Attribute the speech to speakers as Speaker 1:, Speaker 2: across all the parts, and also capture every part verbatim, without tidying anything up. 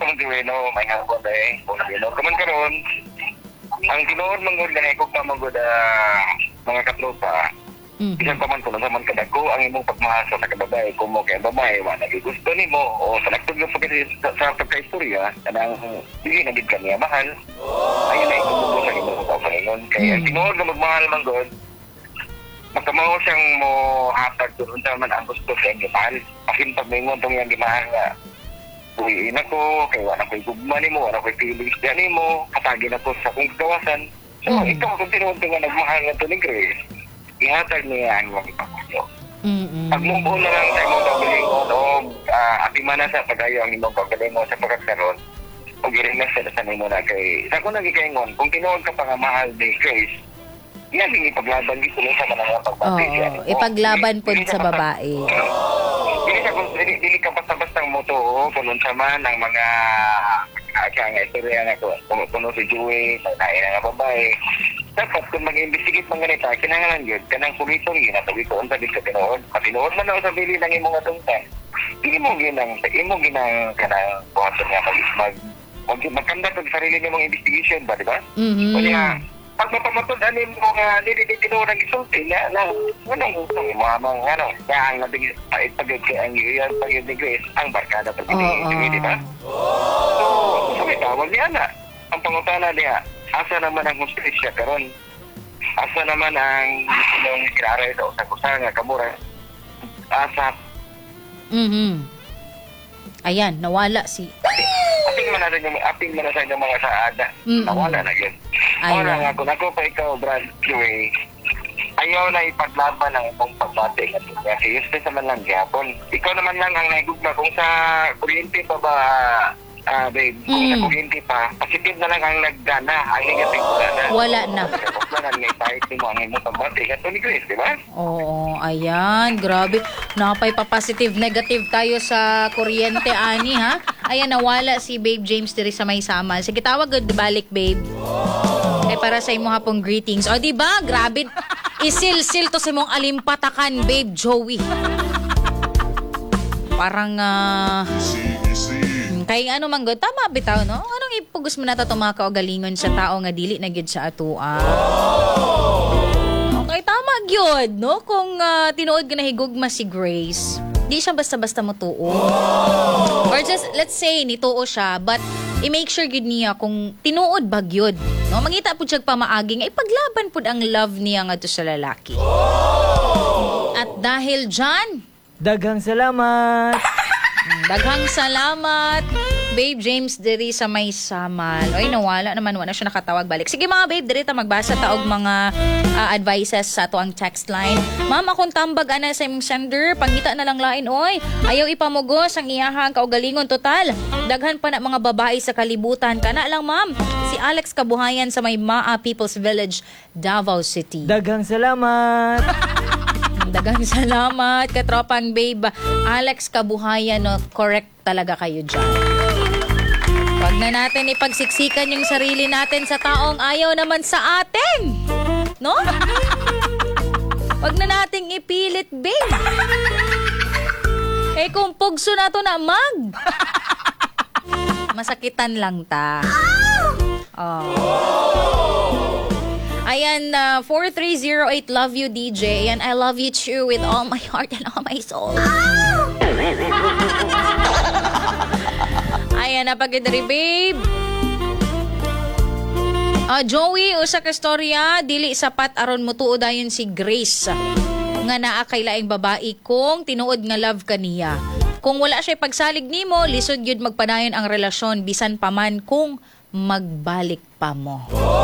Speaker 1: kung diweno, may hapon eh. Kung diweno, kaman karon ang tinuod manggod na ikog pa manggod mga katropa.
Speaker 2: Mhm.
Speaker 1: Isang pa man kung naman kadako ang imong pagmahasa sa kababay kung mo kay babae wa nagigusto nimo o sa nagtug mo pagka sa, sa pagkaistorya kanang dili na gid kaniya mahal. Ayun na itubo sa imong pagpalingon kay ang tinuod nga magmahal manggod magkamaw siyang mo hatag doon sa man ang gusto sa iyong gimahal. Pakintag mo yung itong iyong gimahal nga uwiin ako, kaya wala ko'y gugma ni mo, wala ko'y feelings dyan ni mo, katagin ako sa kong gawasan. So,
Speaker 2: Mm.
Speaker 1: ikaw kung tinuod ka nga nagmahal nga ito ni Grace, ihatag niya ang mga ipapasyo.
Speaker 2: Mm-mm.
Speaker 1: Pag mumbuo na lang sa imong pagalingon o uh, apiman na sa pagayo ang imong pagalingon sa pagkakaroon, o giring na sa sanay mo na kay, sa kung nagikaingon, kung tinuod ka pa nga mahal ni Grace, yan yung ipaglaban dito sa mga pagbati.
Speaker 2: Oo, ipaglaban po sa babae.
Speaker 1: Dili ka dili, dili ka basta-basta moto kung sa man ang mga kaya nga istorya nga kung kuno si Joey sa naina nga babae. Dapat kung mag-investigate man ganita, kinahanglan yun, kanang puliton yun, at ito ang sabi sa tinuod. Patinuod man ako sa bili ng imong atungtan. Hindi mo ginang, imo ginang kanang buhaton nga mag, mag, mag, magkanda pag sarili niyo mong investigation ba, di ba?
Speaker 2: Mhm.
Speaker 1: Kaya, pag mapamatod-anin mo nga nilititinuod ang isulti na, na, anong utang mo, amang, ano, kaya ang nabing, pagod kaya ang iyan, pag-yun ni Grace, ang barkada pag
Speaker 2: Oo.
Speaker 1: hindi, di ba? So, sabi, tawag niya na. Ang pangutana niya, asa naman ang justisya karon? Asa naman ang yung kiraray sa usag-usag nga kamura? Asa?
Speaker 2: Mhm. Ayan, nawala si...
Speaker 1: Aping manasa yung, aping manasa yung mga saada.
Speaker 2: Mm-mm.
Speaker 1: Nawala na yun.
Speaker 2: Ayun.
Speaker 1: Wala nga, kung ako pa ikaw, Brad Joey, ayaw na ipaglaban ng ibang pagbati. Kasi useless naman lang gyapon. Ikaw naman lang ang naigugma. Kung sa kuryente pa ba, ah, babe, kung sa
Speaker 2: Mm.
Speaker 1: kuryente pa, positive na lang ang naggana. Ang negative wala na.
Speaker 2: Wala na.
Speaker 1: Wala na, may pahit mo ang imong pagbati. Kato ni Grace, di ba?
Speaker 2: Oo, ayan, grabe. Napay pa positive, negative tayo sa kuryente, ani, ha? Ayan, nawala si Babe James diri sa may samal. Sige, tawag good balik, babe. Eh, para sa imo hapong greetings. O, di ba? Grabe. Isil-sil to sa mong alimpatakan, Babe Joey. Parang, ah... kaya ano man good, tama bitaw, no? Anong ipugos mo na ito mga kaugalingon sa tao nga dili na gyud sa atua? Okay, tama gyud, no? Kung uh, tinuod ka na higugma si Grace, di siya basta-basta motuo. Or just, let's say, nituo siya, but i-make sure gyud niya kung tinuod ba gyud. No? Mangita po siya pamaagi nga, ipaglaban po ang love niya nga to sa lalaki. At dahil dyan,
Speaker 3: Daghang salamat.
Speaker 2: daghang salamat, Babe James diri sa may samal. Oy, nawala naman, wala siya nakatawag balik. Sige mga babe, diri ta magbasa ta og mga uh, advices sa ato ang text line. Ma'am, akong tambag ana sa imong sender, pangita na lang lain oy. Ayaw ipamugos ang iyahang kaugalingon total. Daghan pa na mga babae sa kalibutan. Kana lang ma'am, si Alex Kabuhayan sa may Maa People's Village, Davao City.
Speaker 3: Daghang salamat.
Speaker 2: Dagang salamat, katropang babe. Alex Kabuhayan, no, correct talaga kayo dyan. Huwag na natin ipagsiksikan yung sarili natin sa taong ayaw naman sa atin. No? Huwag na nating ipilit, babe. Eh kung pugso na to na mag. Masakitan lang ta. Oh. Ayan, uh, four three zero eight, love you D J. And I love you too with all my heart and all my soul. Ayan, napagandari, babe. Uh, Joey, usa ka storya, dili sapat aron mo tuod ayon si Grace. Nga naa kay laing babae kung tinuod nga love kaniya. Kung wala siya pagsalig nimo, lisod gyud magpadayon ang relasyon bisan pa man kung magbalik pa mo.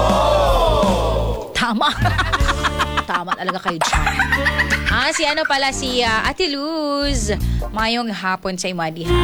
Speaker 2: Tama. Tama talaga kayo dyan. Ah, si ano pala, si uh, Ate Luz. Mayong hapon sa imadi ha.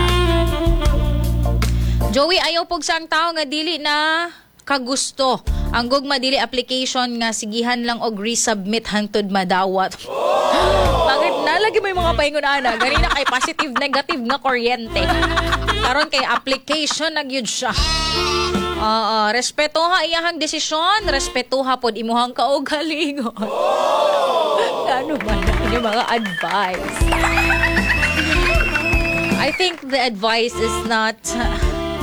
Speaker 2: Joey, ayaw pog sa ang tao nga dili na kagusto. Ang gugma dili application nga sigihan lang og resubmit hangtod madawat. Bakit nalagi mo yung mga paingon ana? Ganina kay positive negative nga kuryente. Karon kay application nagyud siya. Oo, respetuha iyahang desisyon, respetuha pod imuhang kaugalingon. Ano man yung mga advice? I think the advice is not